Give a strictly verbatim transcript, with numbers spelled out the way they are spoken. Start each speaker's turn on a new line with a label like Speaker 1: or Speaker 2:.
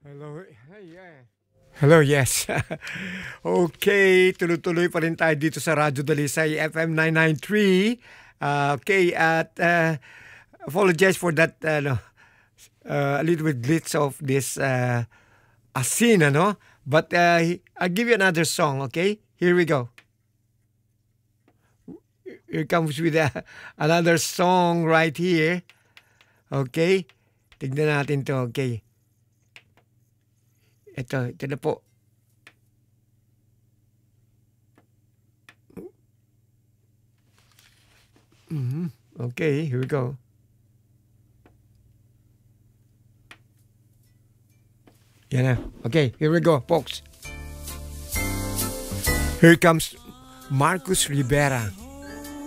Speaker 1: Hello. Hey, yeah. Hello, yes. Okay, tuloy-tuloy pa rin tayo dito sa Radyo Dalisay F M nine ninety-three. Uh, okay, at uh, apologize for that uh, no, uh, a little bit glitch of this uh, asin, no? But uh, I'll give you another song, okay? Here we go. Here comes with uh, another song right here. Okay? Tignan natin to, okay? Ito, ito na po. Mm-hmm. Okay, here we go. Yan na. Okay, here we go, folks. Here comes Marcus Rivera.